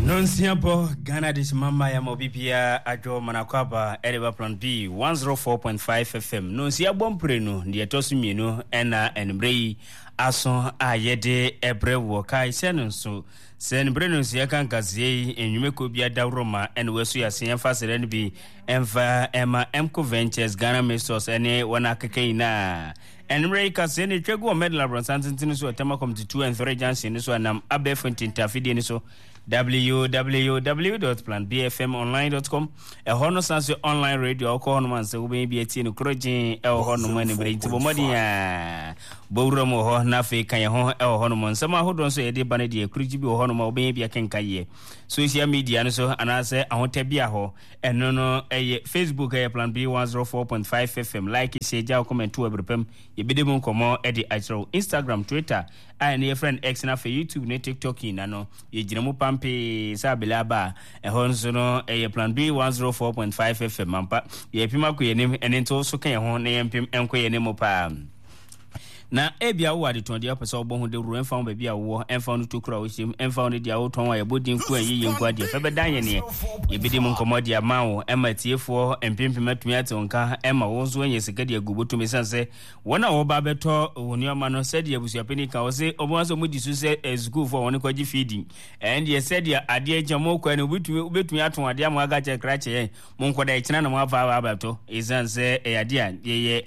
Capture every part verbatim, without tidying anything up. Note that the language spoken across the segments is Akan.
Nonsiabo Ghana dis mama ya mobibia ajo manakwaba Eleva Plan B one oh four point five F M. Nonsiabo mprenu ndiye tosu mienu ena enbrei aso ayede ebre wokai senonso sen brenu sia kan kazie enwume ko bia dawroma en wesu ya sen fasere ne bi enfa ema Emco Ventures Ghana Masters ene wana kekeina enbrei kase ne twegu o medal abransantin so tema committee two and three jansen so anam abefuntin tafidi ni so w w w dot plan b f m online dot com e hono sanse online radio ko hono man se wo be bi no krojin e hono man ne bre tibo modia bowro mo ho na fe kan ho e hono man sama hodon so e de bana de kruji bi hono ma wo be bi kan kaye social media no so anase ahota bia ho eno no e Facebook e plan b one oh four point five F M like share ja comment to ebrepem e bi de mun komo e de atro Instagram Twitter and your friend X na for YouTube ne TikTok na no ye gina mu pampe sa belaba e honso no e plan B one oh four point five F M ampa ye pima ko ye nim ene to so kan ho na ye pim enko ye nim pa na ebia wo ade ton de apesa obo ho de ru enfa ba bia wo enfa no to kura wo sim enfa no dia wo ton wa ye bodin ku an ye nku ade fa be dan ye ne ye bidi mun komodi ama wo ema tiefo empempem atumi ate onka ema wo zo anye sika de aguboto me sanse wona wo ba beto woni ama no said ye busu apeni ka wo se obo so mudi su se school for woni kwaji feeding and ye said ye ade agamo kwa ne obetumi obetumi aton ade ama aga che krache ye mun koda ikina na mo afa ba beto izanse e ade a ye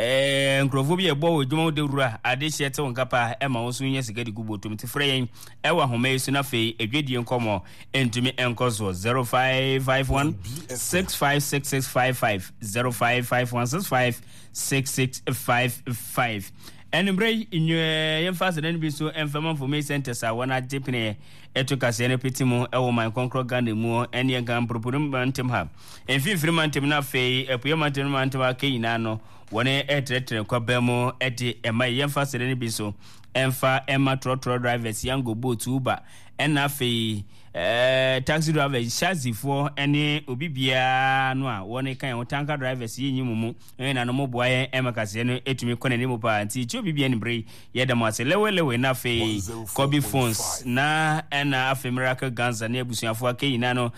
eh nkrovo bi e bo wo dwuma de rura ade hyete wonkapa ema wo so nya sika de guboto mti frɛ yen ewa homa yesu na fe edwedie nkomo entumi enkozo zero five five one six five six six five five zero five five one six five six six five five enbrei inye yemfase den bi so enfama information center sa wana jepine eto kase ne petimu ewo man konkro Ghana mu ene gan propurum bantem ha enfifiri mantem na fe epuye mantem mantem akeyina no wone etretre kwa bemo eti ema yemfase den bi so enfa ema trotro drivers yango boat Uber ena fe eh taxi driver shazi for ene obibia no a woni kan tanker drivers yinyimumu na no moboaye emakase no etumi kone ne mu pa nti chi obibia ni bre yeda mo ase lewelewe na fe Kobe phones na ena afe Miracle Ganza na ebusuafo akeyina no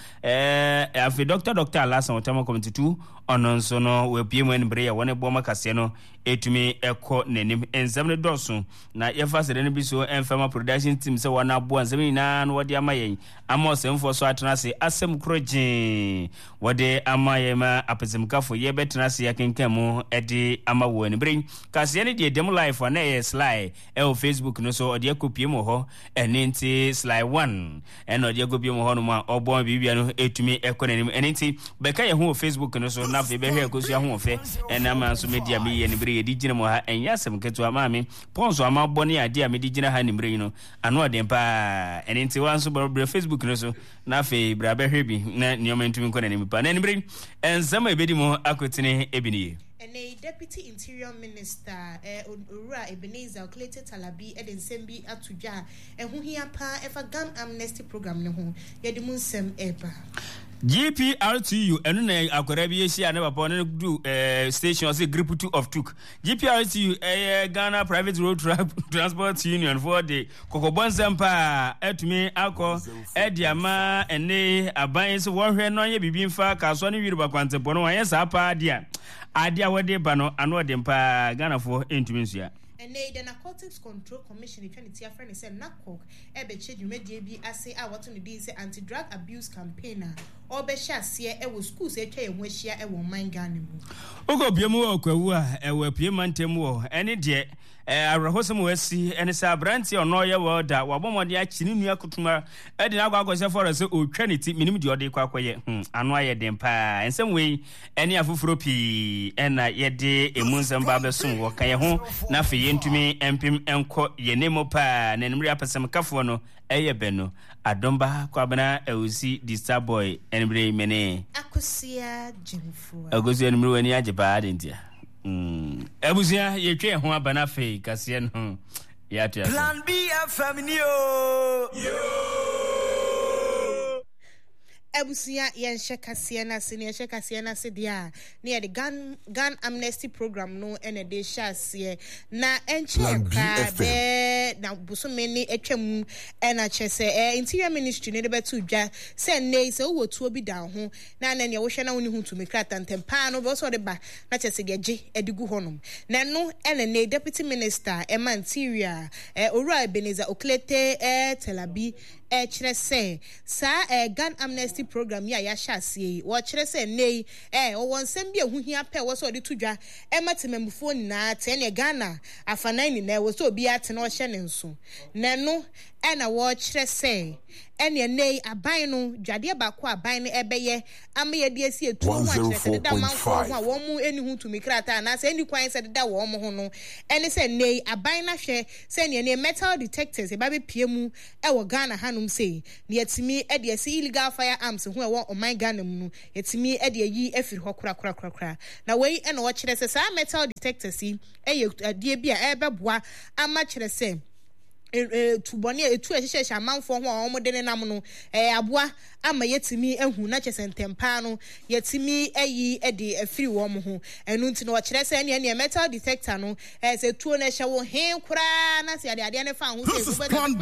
eh afe doctor doctor Alasan Otama committee two ononso no we pie mu en bre ya woni bo makase no etumi ekọ nenim enzamne doso na yefase de ne biso enfama production team se wana bo anzami na no wodi amayen ama osemfo so atenase asem krojin wode amaye ma apezemkafo ye betenase yakenkemu ede amawo ne brin kase ne de dem life na ye sly e o Facebook no so ode akopie mo ho eninti sly one en ode akopie mo ho no ma obon bibia no etumi ekonenim eninti beka ye ho Facebook no so na fe be hwe akosu ho ofe enama so media me ye ne brin edi gina mo ha enyasem ketu amame ponso ama boni ade a medi gina ha ne brin no ano ode pa eninti wanso bro Facebook no so na fe bra be hwe bi na nioma ntumi nkona ne mipa na ne brin enzama ebedi mo akotene ebini and a Deputy Interior Minister eh Ura Ebenezer Clayton Talabi eden sembi atuja ehun hia pa efa gam amnesty program ne ho yedi munsem eba G P R T U enu na akwara bi ehia ne papa ne do eh station say group two of took G P R T U eh Ghana Private Road Transport Union for the kokobon sempa etumi akọ ediama ene aban se wo hwe no ye bibimfa kaso ne wiruba kwantepọ no wan sa pa dia adia wode ba no ano de mpa Ghana for entumi nsia and the Narcotics Control Commission in twenty year friend said NACOC ebe chedwumadie bi ase a wato ne din say anti drug abuse campaigner or be sha se e wo schools e twa ye ho ahia e wo man Ghana mu ogo biemu okwawu a e wo pie mantem wo ene de eh arahosem wasi ene sa branti ono ye wo da wabomode a chini nua kotuma e de na agwa agwa for say otwa ne ti minim de ode kwakoye hm ano aye dem pa ensem we ene afufuro pi ena ye de emunsem ba besom wo kan ye ho na fe yentumi empim enko ye nemo pa na nimri apesem kafo no eye beno adomba kwabana ewusi the star boy enbre mene akosia jemfo agosia nimri wani ajepa adentia mm ebusia ye twe ho abana fe kase no ya tia Plan B F M yo ebusia yen shekasie na se ne shekasie na se dia na the gun gun amnesty program no ene de shasie na enche ka be na busomeni etwam ena chese eh interior ministry ne de betu dwa se ne se wo tuo bi da ho na na ne wo hwe na woni hu tumi krata ntempa no be so de ba na chese geje edigu honom na no ene ne deputy minister ema interior eh Owura Ebenezer Oklete eh Telabi eh kire se sa eh gun amnesty program ya ya hyasie wo kire se nei eh wo nsem bi ehuhia pe wo so de tudwa e matemamfo nyina te ne Ghana afanan ni na wo so obi ate na o hye ne nso na no e na wo kire se ene nei aban no dwade ba ko aban no ebeye amaye de asi etu ho akire se da manfo ho a wo mu eni hu tumi krata na se eni kwan se da wo mo ho no ene se nei aban na hwe se ne ne metal detectors e ba be pie mu e wo Ghana hanum se ne yetimi e de asi illegal firearms ho e wo oman Ghana mu no yetimi e de yi afiri ho kura kura kura kura na wei ene wo kire se sa metal detectors yi e ye de bia e beboa ama kire se eh tubone etu ehyehyehye amanfo ho a omo de ne nam no eh aboa ama yetimi ehu na chesentempa no yetimi eyi e de afiri wo mo ho enu nti no kire se ne ne metal detector no eh se tuo na hye wo he kura na se ade ade ne fa ho se etuo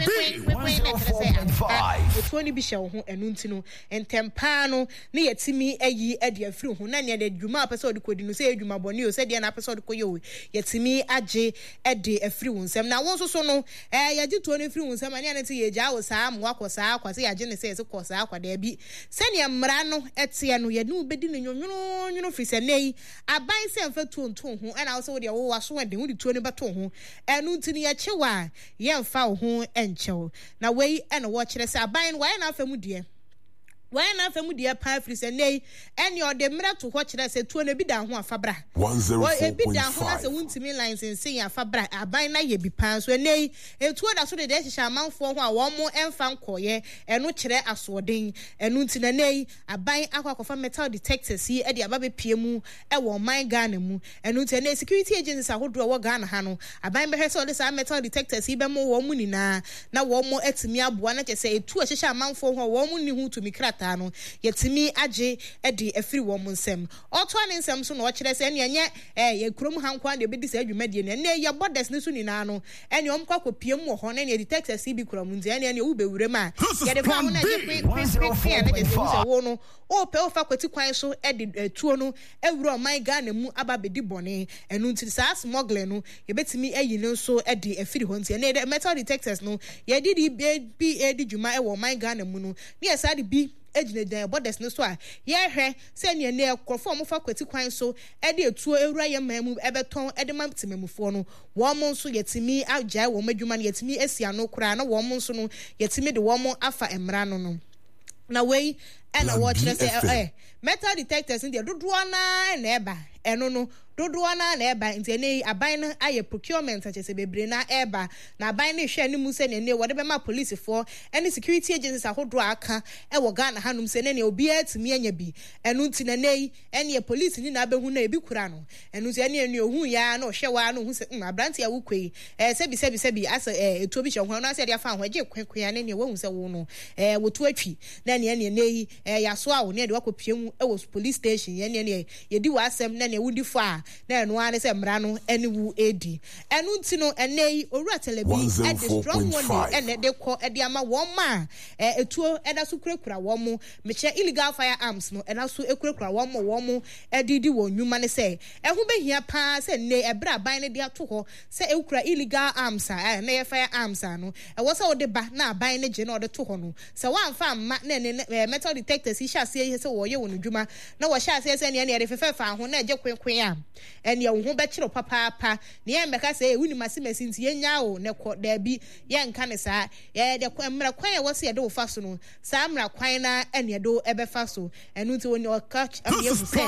ni bi hye wo ho enu nti no entempa no ne yetimi eyi e de afiri ho na ne de dwuma apese odikodi no se edwuma boni o se de na apese odikoyo yetimi age e de afiri wo nsem na won so so no eh yaji tuo ne firi wo nsem ane ane ti yeja wo saa mo akosa akwase yaje ne se se kosa akwada bi sene mra no etie no ye ne ubedi ne nwonwono nwonwo firi se nei aban se mfa tuo nto ho ana wo se wo de wo waso ade wo de tuo ne bato ho enu ntini ye chewa ye mfa ho enchew na wei ene wo kire se aban no wa na afa mu de When I found the pie free and nay, and you're the miracle watch that said to an ebida who are fabra. One zero five. A wound to me lines and saying a fabra, a by na ye be pants when nay, and two other so the dash shall mount for one more and found coye, and no chere a swording, and nuntin a nay, a buying aqua of metal detectors see at the ababe P M U, a war my ganimu, and nuntin security agents are who draw a gun hano, a buying by her so this metal detectors, even more woman na, now one more at me up one at say two a shall mount for one woman who to me crack. No yetimi age e de afiri wo nsem oto ane nsem so no kire se ne enye eh ye krom hankwa de bedi se adwumade ne ne ye borders ne so nyina no ene omkwa kopiem wo ho ne ne detector C B krom nti ene ene wo bewure ma ye de fa ho na je kwi kwi kwi ene de se wo no o pe o fa kwati kwan so e de tuo no ewuro oman Ghana mu aba bedi bone enu nti sa smuggler no ye betimi ayi no so e de afiri ho nti ene de metal detectors no ye di di bi e di dwuma e wo oman Ghana mu no ne ye sa de bi ejine dan borders no so a ye hwe se ne ne ekrofo mo fa kwati kwan so e de etuo ewura ye mamu ebeton e de mamtemamufo no wo mo nso yetimi agya wo madwuma no yetimi asia no kura na wo mo nso no yetimi de wo mo afa emra no no na wei ena wo kire se eh metal detectors in the dodo na na eba eno no dodo na na eba nti ne aban no aye procurement achese bebre na eba na aban ne hwe ne mu se ne ne wo de be ma police for any security agencies ahodo aka e wo Ghana hanum se ne ne obi atimi anya bi eno nti na nei ene police ni na abehu na ebi kura no eno nti ene ne ohun ya na ohwe wa no hu se abrante ya wukwe eh sebi sebi sebi asa eh etu obi hwe ho na se de afa ho age kwankwan ne ne wo hu se wo no eh wo tu atwi na ne ne nei eh yaso a wo ne de wakopie mu e wo police station ye ne ne ye di wasem na ne wudi fo a na eno ane se mra no ene wu edi eno nti no enei Owura Telebi e de strong one ene de ko e de ama wo ma eh etuo e da so kurakura wo mo meche illegal firearms no e na so ekurakura wo mo wo mo e di di wo nwuma ne se e ho behia pa se ne e bra ban ne de ato ho se e kura illegal arms a na ye firearms a no e wo se wo de ba na ban ne je na wo de to ho no se wa mfa ma na ne metal detectors hi hya se se wo ye wo ndwuma na wo hya se se ne ne de fefefa ho na je kwenkwen a ene wo ho be kire papa pa ne ye mbeka se e wuni masimasi nti ye nya o ne ko da bi ye nka ne sa ye de mra kwan ye wo se ye de wo fa so no sa mra kwan na ene do ebe fa so enu nti woni o catch am ye se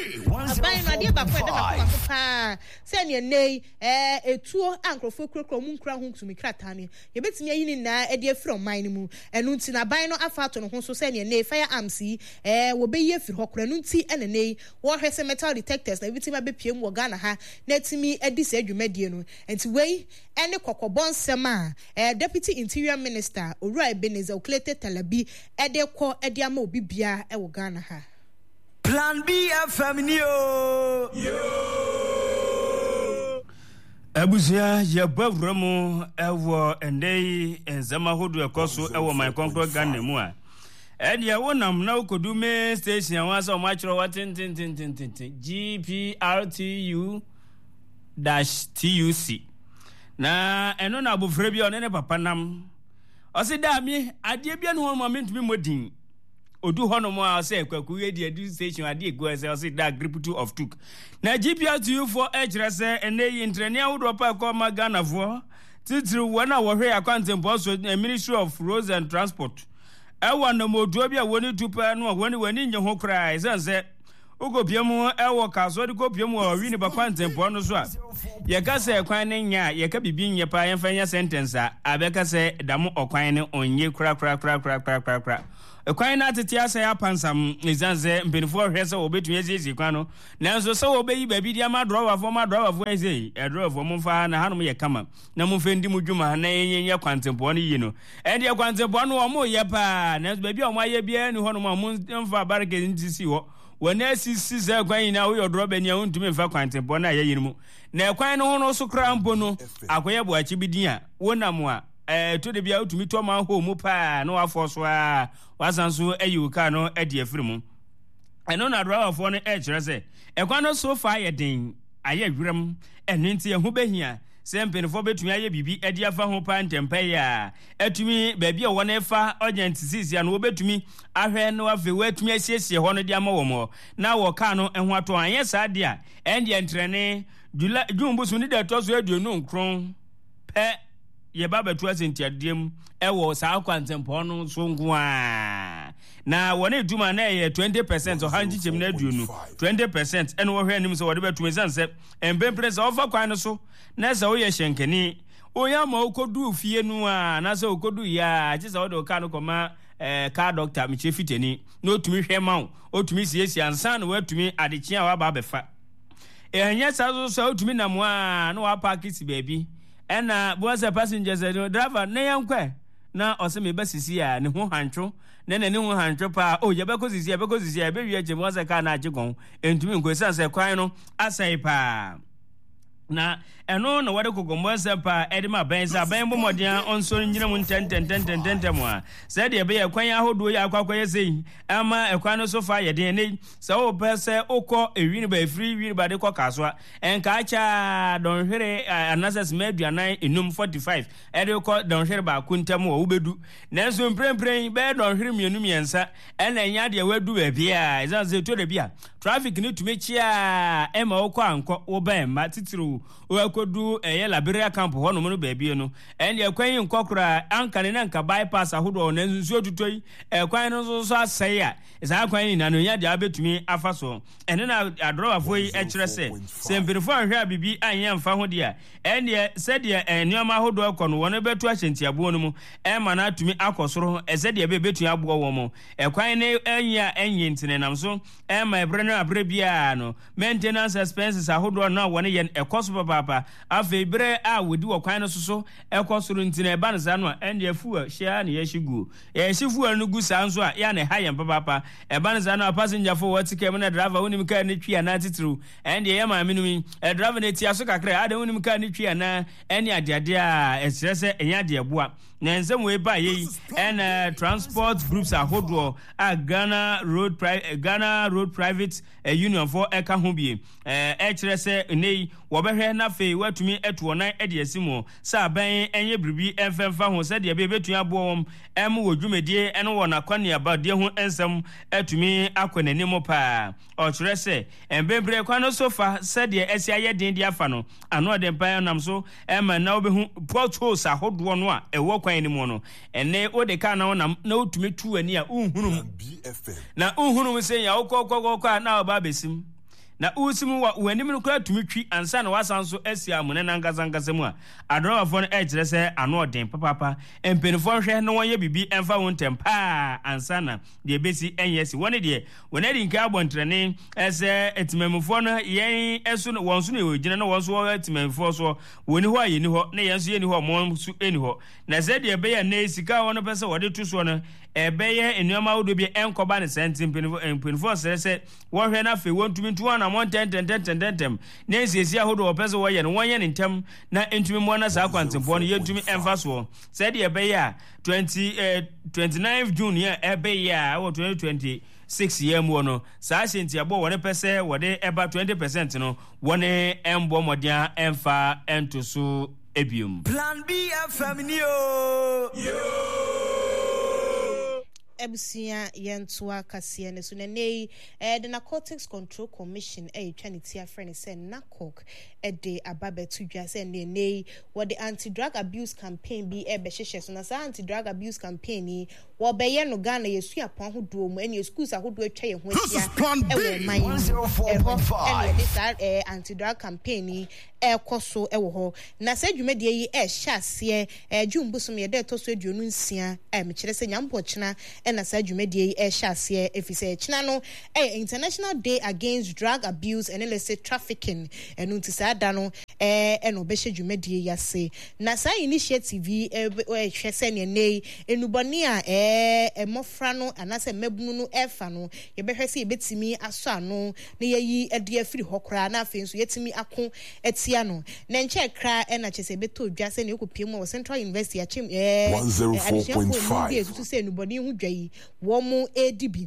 aban no de ba kwa de ba kwa pa se ne nei eh etuo ankrofo kurokro mu nkura ho tumi krata ne ye betimi ayi ni na e de from mine mu enu nti na ban no afa to no ho so se ne nei fire arms eh wo be ye firi hokora no nti enene wo hwese metal detectors na bitima be piem wo Ghana ha na timi edi se adwumadie no enti wei ene kokobon sema eh deputy interior minister Owura Ebenezer Oklete Talabi ede ko ede ama obi bia e wo Ghana ha Plan B F M ni o yo Abusia ya bavramu ewo endei enzama hodu ekoso ewo my concro Ghana mu a edia wonam na okodume station wansa o machro watin tin tin tin tin G P R T U T U C na eno na abofra bia one ne papa nam o se da mi ade bia no ho ma mentumi modin odu hono mo a se kwaku ye di edu station ade ego se o se da grip two of took na G P R T U for ejre se ene yintrenia wodo pa ko ma Ghana fo titiri wona wo hwe akwantempo so Ministry of Roads and Transport ewa na modu bia woni tupa no woni wani nye ho kra isanse ugo biemu ewo kaso de ko biemu o wi ni ba kwantempo no so a ye ka se kwan ne nya ye ka bibi nye pa ye fanya sentence a abeka se damo okwan ne onye kra kra kra kra kra kra kra ekwan na tete asa ya pansam izanze mpenifo hwese obetu yezi kwan no nanso se obeyi babi dia ma driver fo ma driver fo eze e driver fo mfa na hanom ye kama na mfa ndi mudwuma na yenye kwantempo no yi no ende kwantempo no omo ye pa nanso babi omo aye bia ni honom omo mfa barike ntisi ho wona sisi se kwan na wo yodro bani a untumi mfa kwantempo na ye yinmu na kwan no ho no so kra mpo no akoye bo achi bidin a wonam a eh to de bia utumi to ma ho mu pa na wafo so a wasanso ayiuka no ade afiri mu eno na driver fo no e kire se ekwan no so far ye den aye adwuram eno nti ehu behia se mpenfo betumi aye bibi ade afa ho pa ntempa ya atumi baabi a wona efa urgent sisi ya no betumi ahwe no afi watumi asiesie ho no de ama wo mo na wo ka no ehu ato anye sa de a ende entrene jula jumbusu ni de to so aduonu nkron pe ye baba tu asentiadiem ewo saa kwantempo no so nkoa na wona eduma na ye twenty percent o hanji chem na aduonu twenty percent ene wo hwe anim so wode betu esanse embempress ofa kwan no so na za wo ye hyenkeni oya ma okodu fie nu a na so okodu ya je za wode ka no koma eh car doctor mi che fiteni na otumi hwe ma otumi siesie ansa na watumi adechia wa ba befa ehnya sa so so otumi na mo a na wa park si baby ena boase passengers no driver na yankwa na oseme basisi ya ne ho hantwo na ne ne ho hantwo pa o ye beko sisi ye beko sisi ye be wie je boase ka na ajegon entumi nkosa se kwan no asai pa na eno na wade kogombo sepa edima benza benbo modia onso nyina mu tenten tenten tenten mo a se de be yakwan ahodo ya akwakoye sei ama ekwan no so fa ye de ne se o pese ukọ ewini ba free wini ba de kọ kaso enka acha don hwere anases meduanan enum forty-five ede kọ don hwere ba kuntam wo bedu na so mprempren be don hwere mienu miensa ena nya de wadu ba bia izanze to de bia traffic ni tumechia ema ukọ anko wo ba ma titiru okodu eye Liberia camp ho no mo baabie no ene ekwan nkokora ankane na nka bypass ahodo na nsusu otutoi ekwan no so so asai a isa kwan ni na no nya de abetumi afa so ene na adrowa foi e kire se sempirifo ahwe abibi anya mfa ho de a ene sede enioma ahodo ekono wono betu ahyentiabo no mu e ma na atumi akosoro esede be betu abo wo mo ekwan ne enya enye ntine nam so e ma ebre no abre bia no maintenance expenses ahodo na wone ye ekoso papa afi bre a wodi wokwan no soso ekosoro ntine ba nza no ende afu a hia na ye hyigu ye hyifu anu gu sanso a ya na haye papa e ba nza no passenger fo watike na driver wonim ka ne twia na titru ende ye ma menum e driver ne tia so kakra ada wonim ka ne twia na ene adeade a esrese enya de boa na nsem we ba ye and transport groups ahodo a Ghana road pri Ghana road private uh, union for eka ho bie eh e kire se nei wo behwe na fe watumi eto nan e de asimo sa ban enye bribi enfemfa ho se de be betu abo em wo dwumedie ene wo na kwani aba de ho ensem atumi akɔnanim pa o kire se embebre kwano sofa se de esi aye den de afa no ano de pan nam so em na obehu potholes ahodo no a ewo kwan ni mo no ene o de ka na wo nam na otumi tu ani a unhunum na unhunum se ya okokokoko na oba besim na usimu wa wanim no kura tumi twi ansa na wasan so asia amune nankasa nkasa mu a adrofo no e kire se ano odin papa empenifo hwe no won ye bibi emfa won tempa ansa na de besi enyesi woni de wonadi nka abontrene ese etimamufo no yen esu no won so no ogina no won so etimamufo so woni ho ayeni ho na yen so yeni ho mo su eni ho na se de be ya na sika won pese wode tu so no ebeye enuama wodo bi enkoba ne senti empenifo se se wo hwe na fe won tumi tu na mon ten ten ten ten ten na esiesi ahodo wo pese wo ye no won ye ne ntem na entumi mo na sa kwantempo no yentumi emfa so se de be ya twenty twenty-ninth June ya ebe ya wo twenty twenty-six year mu no sa senti abo wo ne pese wo de eba twenty percent no wo ne embo modia emfa entoso ebium Plan B F M ni o Ebusia yentua kasie ne so na nei eh the Narcotics Control Commission eh twanity afrene say NACOC eh de ababetu dwa say ne nei what the anti-drug abuse campaign bi eh be hyehyɛ so na sa anti-drug abuse campaign ni wo be ye no Ghana yesu apon hodo mu ene schools ahodo atwa ye ho atia eh wo man eh this eh anti-drug campaign ni eh koso eh wo ho na sa dwumade yi eh hyase eh dwumbusum ye de toso aduonu nsia eh me kyerɛ sɛ nyampo kyena na sa dwumade e hyase efise kyena no eh International Day Against Drug Abuse and Illicit Trafficking enu nti sa da no eh eno be hye dwumade yase na sa initiative eh hwe se ne nei enuboni a eh emofra no anase mabunu no efa no ye be hwe se yebetimi aso ano na yeyi ede afiri hokora na afenso yetimi ako etia no na nche kra e na chese beto dwa se ne okopie mu Central University achim eh one oh four point five etutu se enuboni hu dwa yi womu edibi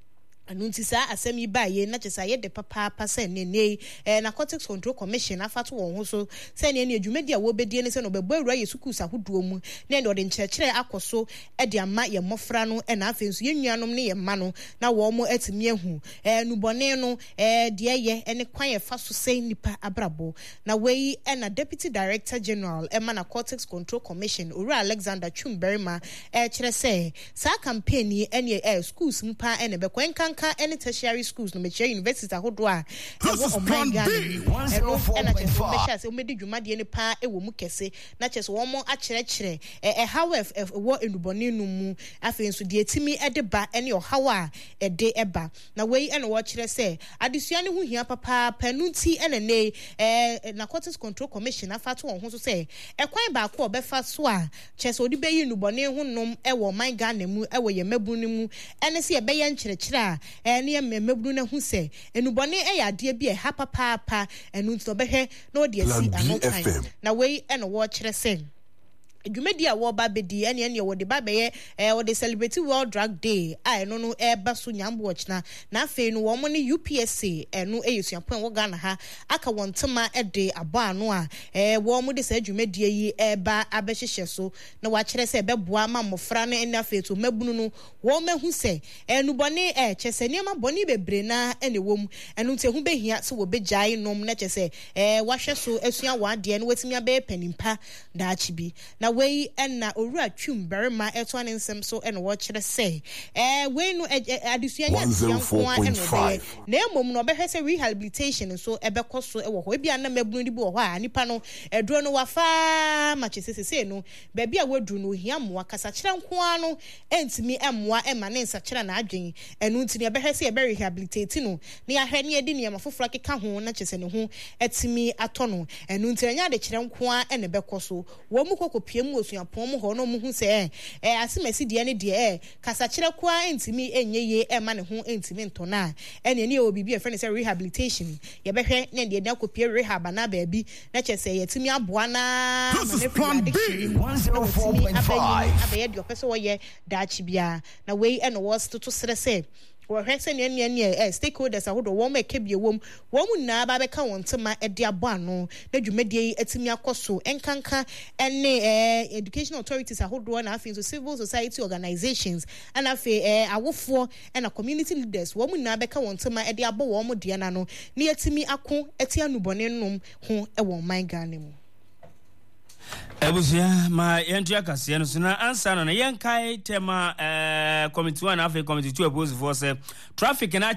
anunti sa asem yi baye na chesa ye de papa papa se ne ne eh Narcotics Control Commission afato won ho so se ne ne adwumadi a wo bedie ne se no bebo awura ye suku sahoduo mu ne de ode nkyerɛkyerɛ akoso e de ama ye mmofra no e na afenso ye nuanom ne ye ma no na wo mo atimi ahu eh nubone no eh de ye ene kwan ye fa so se nipa abrabo na wei e na Deputy Director General e ma Narcotics Control Commission Owura Alexander Chumberima e kyerɛ se sa campaign yi ene eh schools mpa ene be kwankan ka any tertiary schools no meche universities ahodo a ewo omanga eno ena che so mecha se omedi dwumade ne pa ewo mu kese na che so wo mo akyerɛkyerɛ eh however ewo enuboni no mu afi nso de etimi ede ba ene ohawa ede eba na wei ene wo kyerɛ se adesua ne ho hia papa panunti ene ne eh Narcotics Control Commission afato won ho so se ekwan ba ko obefa so a che so odi beyi enuboni ho nom ewo man Ghana mu ewo ye mabunu mu ene se ebeye nkyerɛkyerɛ a ene mmebunu na hu se enubone e yade bi e ha papa papa enu nto behwe na odi asi anokan na wei ene wo kyerɛ se dwumadi a wo ba bedi ene ene wo de ba beye eh wo de celebrate World Drug Day a eno no e ba so nyambo ochna na afei no wo mo ne U P S C eno e yesuapon wo Ghana ha aka wontema e de abo ano a eh wo mo de sa dwumadi yi e ba abehyehyɛ so na wa kyerɛ se beboa ma mofra no ene afei to mabunu no wo mahu se enubone e kyese niam boni bebre na ene wom eno nte hu behia se wo begyae nom na kyese eh wahwɛ so asua wa de no watimi abe panimpa da achibi na wei ena Owura Chumberima eto ane nsem so ene wo kyerɛ se eh wei no adesua nya nko ene be na emom no obehwɛ se rehabilitation so ebekɔ so ewo hɔ ebia na mabunu di bi wɔ hɔ a nipa no eduro no wafa ma kyese sese no ba bia waduru no hia mmoa kasa kyerɛ nko ano entimi emmoa ema ne nsa kyerɛ na adwen enu ntini ebehwɛ se ebe rehabilitate no ne ahwɛ ne edi ne amafoforo keka ho na kyese ne ho etimi atɔ no enu ntini nya de kyerɛ nko a ene bekɔ so wo mu kokopie mu osuapon mu ho no mu hu se eh eh asemasi de ne de eh kasa kyerɛ ko a entimi enye e ma ne ho entimi ntona ene ne obi bi e friend say rehabilitation ye behwe ne de na kopie rehab na ba bi na kyese yetimi aboa na ma ne one oh four point five abaye de opese wo ye daachi bia na wei ene was to to sere say wo hwese ne ne ne eh stakeholders ahodo wo ma kebie wom wo mu na ba be ka won tema e de abo ano na dwumadie atimi akoso enkanka ene eh education authorities ahodo na afi so civil society organizations and afi eh awofo and community leaders wo mu na be ka won tema e de abo wo mu de na no ne atimi ako ati anubone nom ho e won man Ghana mu Ebusia ma yentu akase no so na ansa no na yenkai tema eh committee one afi committee two oppose for say traffic na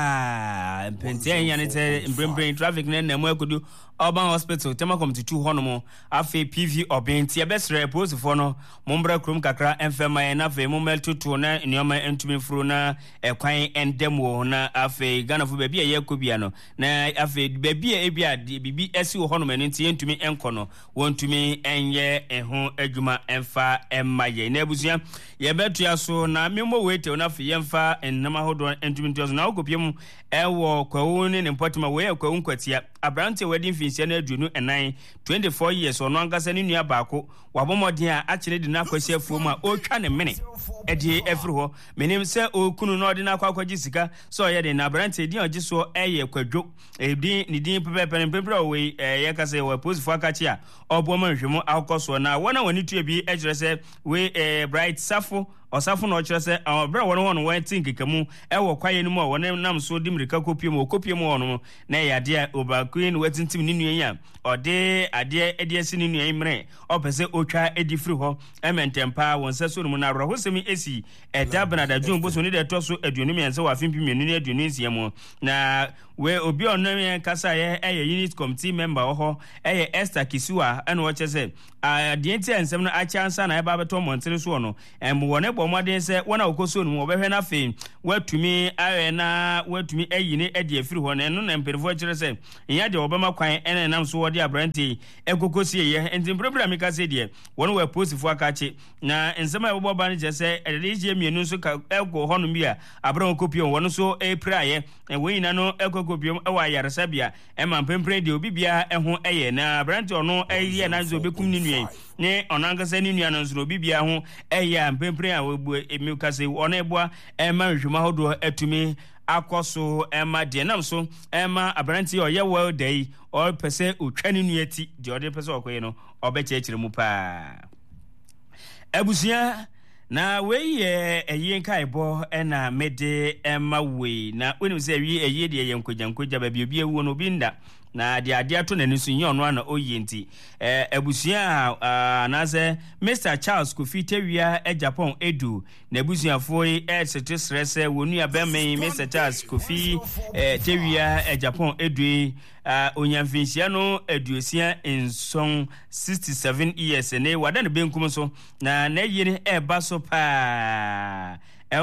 chepa penti enya ne te mbrembrem traffic na na mu akodu Urban Hospital tema committee two hono afi P V obenti ebesre oppose for no mombra krum kakra enfema na afi momel tutu na nioma entumi furu na ekwan endemo na afi Ghana fu baabi ye kobia no na afi baabi e bia bibi esi hono menti entumi enkono wontumi ye eho adwuma emfa emaye na abusua ye betu ya so na memo wete na fe yemfa ennama hodo entumi ntoso na okopiem ewo kwawu ne mpotema we kwawu nkwatia abrante wedding finsia na aduonu enan twenty-four years ono ankasa ne nua baako wabomodin a akire di na kwasi afuom a otwa ne mene edi efri ho menim se okunu no odi na akwaji sika so ye de na abrante di ogi so eye kwadwo edi ni din pepepe pepepe we ye kase we post for akachi a oboma nhwemo akoso na wona woni tu bi ejire se we bright safo osafo no kire se obra wona wona wan think kamu ewo kwaye ni mu wona nam so di mrika kopie mu kopie mu wono na ya de oba queen wetintim ni nuan ya ode ade ede esi ni nuan mre opese otwa edi free ho ementempa wonse so mu na ro hosemi esi eda benada djun bo so ni de to so aduonu miense wa fimpi mienu ni aduonu nsia mu na we obi onwe kasa ye eye unit committee member ho eye Esther Kisiwa ene wo chese ade enti ensem no achansa na eba beto montere so no em wona bomoden se wona okoso no obehwe na fe watumi awe na watumi ayine ade afiri ho na eno na mperifo kire se nya de obema kwan ene nam so wode abranti ekokosi ye enti mprepra mi kase de wona we posifo akache na ensem a ebo ba ne jese ede je mienu so ka ego ho no bia abran kopio wona so e praye we ina no ekokopiom e wa yaresabia e ma mpempre de obi bia e ho eye na abranti ono eye na zo bekum ni nuen ne onangasa ni nua no nso obi bia ho eye mpempre a webu emi kase ono eboa e ma nhwuma hodo atumi akoso ema de nam so ema abranti o ye well day o pese otwani nuati de o de pese okoye no obechechire mu pa abusia na we ye eyi nkai bo na mede ema we na woni se wi eyi de ye nkogyankoja ba bi obi ewu no bi nda na de ade ato na nisu nye ono ana oyenti eh abusia na se Mister Charles Kofi Tewia e Japan edu na abusiafo e setisrese wonu abemme Mister Charles Kofi eh Tewia e Japan edu onyamfinsia no aduosia enson sixty-seven years ne wada ne benkum so na na yiri e baso pa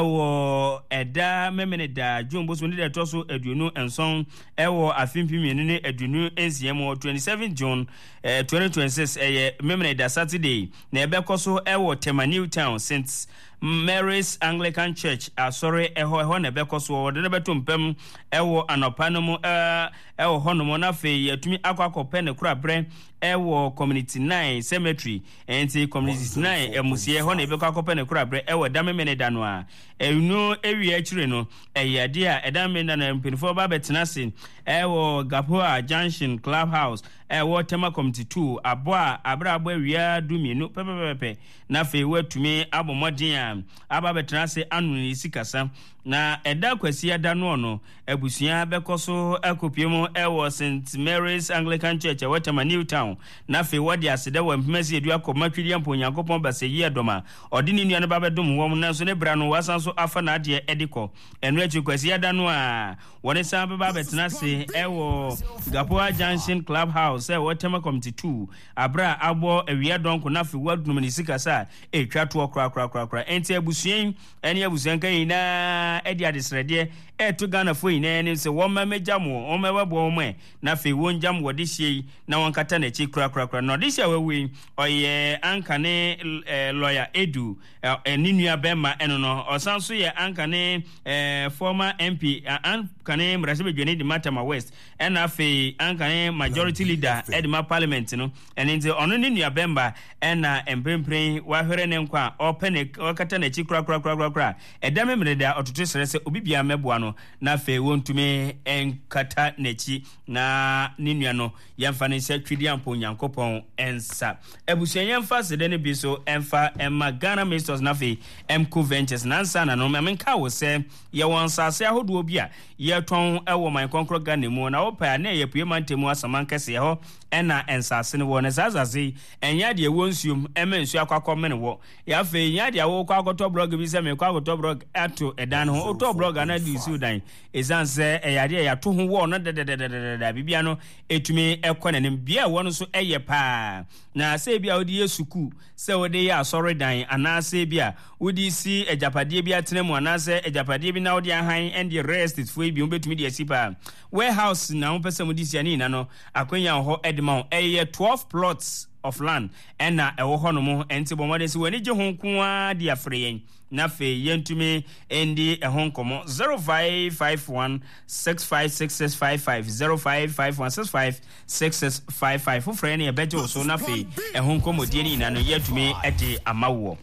ewo eda memene da jumbo so ne de toso aduonu enson ewo afimpi mienu ne aduonu ensiemo twenty-seven June eh, twenty twenty-six eh, memene da Saturday na ebekoso ewo Tema New Town Saint Mary's Anglican Church asore eho eho na bekoso wode ne betompem ewo anopanom eh ewo honom na fe yatumi akwakope ne kura bre ewo community nine cemetery enti community nine emusie ho na bekwakope ne kura bre ewo damemene da no a enu ewi akire no eyade a edamena na mpinfo ba betenase ewo Gapoa Junction Clubhouse ewo Tema Committee two aboa abra abo awia dumienu pepepepe na fe watumi abomodin a aba betenase anu ni sikasa na eda kwasi ada no no abusua bekoso akopiemu ewo Saint Mary's Anglican Church ewo Tema New Town na fe wodi asede wa mpemasi edu akomatwiri ampo Nyankopon baseyi edoma odini nua ne babedom wom na so ne bra no wasan so afa na ade ediko enu achi kwasi ada no a woni san baba betenase ewo Gapoa Junction Clubhouse ewo Tema Committee two abra abo awia donko na fe wadum ni sikasa etwa to okra okra okra enti abusua eni abusua kan na edi adesrede eto Ghana fo ina ne se wo ma mejamo o ma wabo mo na fe won jam wode hie na won kata na chi kra kra kra no de hia wewe oye anka ne lawyer Edu eninua bema eno no osanso ye anka ne former M P anka ne mrasebe dwene di Matama West ena fe anka ne majority leader Edma Parliament no eninte ono ne nua bemba ena emprempren wa hwere ne nkwa opene okata na chi kra kra kra kra edame mreda ototo serese obibia meboa no na fe wontume enkata nechi na ninua no yemfa ne se twidi ampo Nyankopon ensa ebusuan yemfa sede ne biso emfa emma Ghana Ministers na fe Emco Ventures nansa na no menka wo se ye wonsase ahodo obi a ye ton ewo man konkro Ghana mu na wo pa na ye pue mantemu asaman kese ho ɛna ensase no wɔ na zazaze ɛnya de wɔ nsuom ɛma nsu akɔkɔ mene wɔ ya fe nya de wɔ kɔ akɔtɔ blog bi sɛ me kɔ akɔtɔ blog ato ɛdan ho ɔtɔ blog ana di su dan ezan sɛ ɛyade ya to ho wɔ no dedededede bibia no etumi ɛkɔ nanim bia wɔ no so ɛyɛ paa na sɛ bia wodi yesuku sɛ wodi yɛ asɔre dan ana sɛ bia wodi si ejapade bia tena mu ana sɛ ejapade bi na wodi ahan and the rest is for bi wobetumi de asipa warehouse na wo pese mu di sia ni na no akonya ho edma ɛyɛ twelve plots of land ɛna ɛwɔ hɔ no mu ɛnti bɔ mɔden sɛ wani gye ho nko a de afre yɛn na fe yɛntumi ɛndi ɛho nkɔmɔ zero five five one six five six six five five zero five five one six five six six five five fofrɛ ne yɛbɛgye wo so na fe ɛho nkɔmɔdie ni na no yɛtumi ɛde amawo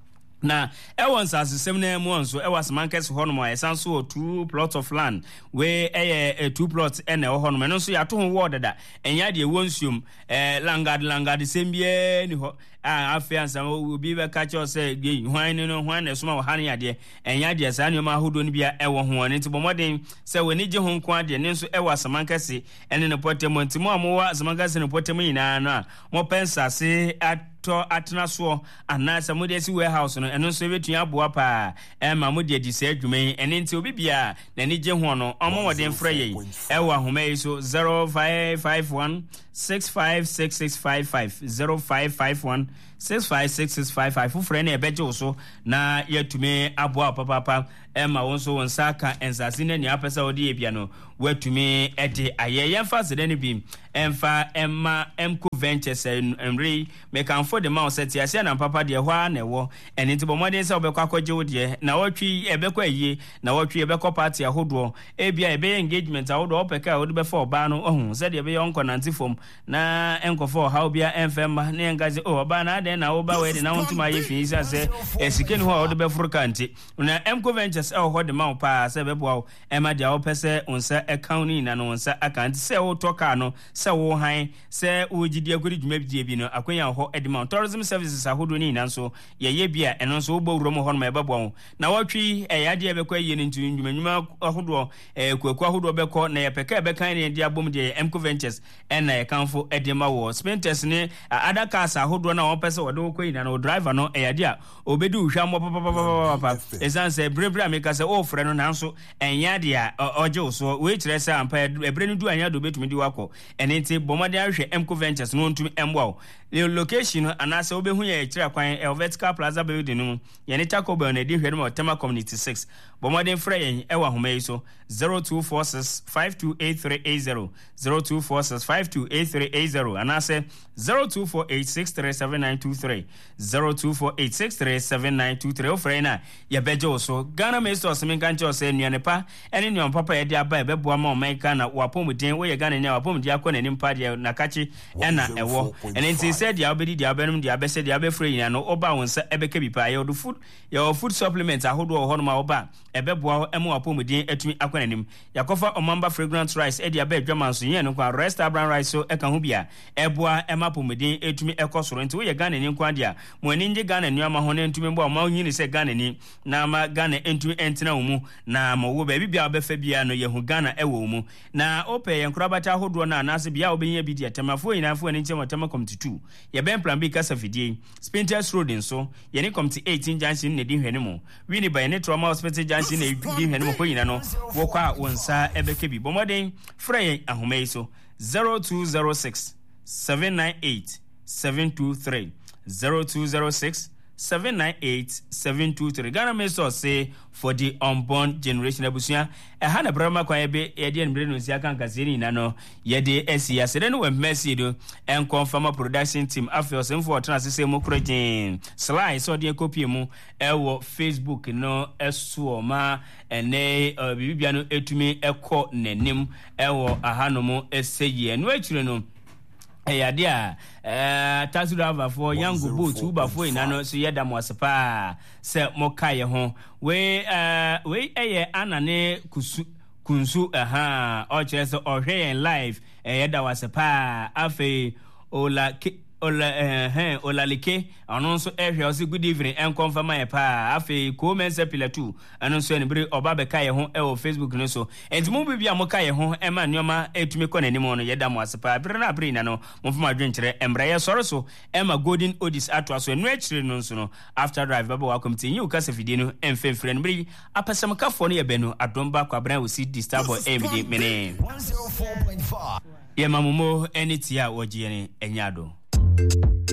na ɛwɔ nsasesɛm na mu nso ɛwɔ asemankɛse hɔ no ma ɛsan so two plots of land we ɛyɛ two plots ɛna ɛwɔ hɔ no ɛno nso yɛato ho wɔ dada ɛnya deɛ ɛwɔ nsuom ɛɛ langard langard sɛm biara ni hɔ a afei ansam obi bɛka kyɛw sɛ gei hwan ne no hwan na ɛsoma wɔ ha ne adeɛ ɛnya deɛ saa nneɛma ahodoɔ no bia ɛwɔ ho ne nti bɔ mmɔden sɛ w'ani gye ho nko adeɛ ne nso ɛwɔ asemankɛse ɛne ne pɔtɛm nti mo a mowɔ asemankɛse ne pɔtɛm nyinaa no a mɔpɛ nsase atɔ atena soɔ anaasɛ mode asi warehouse no ɛno nso ɛbɛtumi aboa paa ɛma mode adi saa adwuma yi ɛne nti obi bia n'ani gye ho no ɔmo wɔden frɛ yɛn ɛwɔ ahoma yi so zero five five one six five six six five five zero five five one six five six six five five fofrɛ ne ɛbɛgye wo so na yɛtumi aboa papapa ɛma wo nso wo nsa ka nsase no nea apɛ sɛ wode yɛ bia no woatumi ɛde ayɛ yɛmfa sɛdɛ no bi ɛmfa ɛma ɛmco ventures ɛmmerɛ mekamfo de ma wo sɛ teaseɛ na papa deɛ hɔ a na ɛwɔ ɛne nti bɔ mmɔden sɛ wobɛkɔ akɔgye wo deɛ na wɔtwe ɛbɛkɔ ayie na wɔtwe ɛbɛkɔ party ahodoɔ ebia ɛbɛyɛ engagement ahodoɔ wopɛ ka a wode bɛfa ɔbaa no ɔhu sɛdeɛ ɛbɛyɛ ɔnkɔnante fam na ɛnkɔfa ɔhaw bia ɛmfɛ mma ne ɛnka sɛ oh ɔbaa na adɛn na woba wɔ de na wontumi ayɛ fii sɛ sɛ ɛsike ne hɔ a wode bɛforo ka nti na ɛmco ventures ɛwɔ hɔ de ma wo paa sɛ ɛbɛboa wo ɛma deɛ wopɛ sɛ wo nsa ɛka wo no nyina no wo nsa aka nti sɛ wotɔ kaa no sɛ wo han sɛ wogyidi akɔde dwumadie bi no akwanya hɔ de ma wo tourism services ahodoɔ no nyina nso yɛyɛ bi a ɛno nso wobɔ wura mu hɔ no ma ɛbɛboa wo na wɔtwe ɛyɛ adeɛ bɛkɔ ayie no nti nnwumanwuma ahodoɔ kuaku ahodoɔ bɛkɔ na yɛpɛ ka ɛbɛkan ne yɛde abom deɛ ɛmco ventures ɛna yɛkamfo de ma wɔ spinters ne ada cars ahodoɔ no a wɔpɛ sɛ wɔde wo kɔ nyina no driver no ɛyɛ adeɛ a obɛdi wo hwɛ mmɔ papapapapa ɛsiane sɛ berɛberɛ a meka sɛ wɔfrɛ no nanso ɛnyɛ adeɛ a ɔgye wo so woekyerɛ sɛ ampa ɛberɛ no du anyɛ ade wobɛtumi de wakɔ ɛne nti bɔ mmɔden ahwɛ ɛmco ventures no wɔntumi ɛmboa wo location no anaasɛ wobɛhu yɛ ɛkyerɛ kwan ɛwɔ vertical plaza building no mu yɛne taco bell na ɛdi hwɛ no ma ɔtɛma community six bɔ mmɔden frɛ yɛn ɛwɔ ahoma yi so zero two four six five two eight three eight zero zero two four six five two eight three eight zero anaasɛ zero two four eight six three seven nine two three zero two four eight six three seven nine two three wofrɛ no a yɛbɛgye wo so Ghana Minister of Semenka nkyɛw sɛ nnuane pa ɛne nnuane papa yɛde aba ɛbɛboa ma ɔman Ghana wapɔmuden woyɛ Ghana ni a wapɔmuden akɔ n'anim pa deɛ nakakye ɛna ɛwɔ ɛne nti sɛ deɛ wobɛdi deɛ wobɛnom deɛ wobɛsɛ deɛ wobɛfrɛ nyina no woba wo nsa ɛbɛka bi paa yɛwɔde food yɛwɔ food supplement ahodoɔ wɔ hɔ nom a woba ɛbɛboa wo ɛma wapɔmuden atumi akɔ n'anim yɛakɔfa ɔmamba fragrant rice ɛde aba adwama nso yɛn no kɔ rest abran rice so ɛka ho bia ɛboa ɛma pɔmuden atumi ɛkɔ soro nti woyɛ Ghana ni nko adeɛ a mo ani ngye Ghana nnuama ho ne ntumi bɔ ɔma nyini sɛ Ghana ni na ma Ghana ntumi ɛntena wo mu na ma wo baabi bia wobɛfa bia no yɛhu Ghana ɛwɔ wo mu na wopɛ yɛn korabata ahodoɔ no anaasɛ bia wobɛnya bi deɛ tamafoɔ nyinaafoɔ ani nkyɛn wɔtama committee two yɛbɛn plan bi kasa fidie Spinters Road nso yɛne committee eighteen junction na di hwɛ no mu wini ba yɛne trauma hospital junction na di hwɛ no mu kɔ nyina no wɔkɔ a wo nsa ɛbɛka bi bɔmmɔden frɛ yɛn ahoma yi so zero two zero six seven nine eight seven two three zero two zero six seven nine eight seven two three Ghana Minister say for the unborn generation abusua ɛha na brama kwa yɛbe yɛde nbre no sia kan kase ni na no yɛde asi asede no wɛ mercy do ɛnkɔn farmer production team afɛ ɔsɛmfo ɔtena sese mu korogin slide so de copy mu ɛwɔ Facebook no ɛso ma ɛne bibibia no etumi ɛkɔ nanim ɛwɔ aha no mu ɛsɛyɛ no akyire no ɛyade a eh taxi driver for yango boat uber for ina no so yeda mo asepa sɛ mo ka ye ho we eh we eye anane kusu kunsu aha o kyerɛ sɛ ɔhwɛ yɛn live ɛyɛda wasepa afi ola ola eh olalike ono nso ehwe osi good evening en confirm my pa afi ko mense pillar two ano nso enibere oba be ka ye ho e o Facebook no so entimu bibia mo ka ye ho e ma nyoma etumi kɔ nanim no yeda mo asepa bere na bere na no mo fama dwenkyere emra ye sɔre so e ma golden odis ato aso enu akire no nso no after drive baba wa committee nyi ukasa fidie no emfemfre no bere apasam kafo no ye benu adomba kwabran wo si disturb emide mene one oh four point five ye mamumo enitia wogie ne enyado